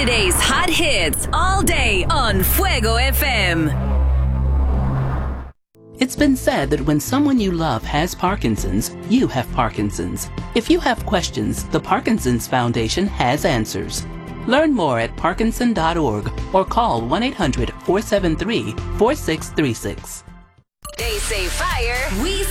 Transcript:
Today's hot hits all day on Fuego FM. It's been said that when someone you love has Parkinson's, you have Parkinson's. If you have questions, the Parkinson's Foundation has answers. Learn more at parkinson.org or call 1-800-473-4636. They say fire, we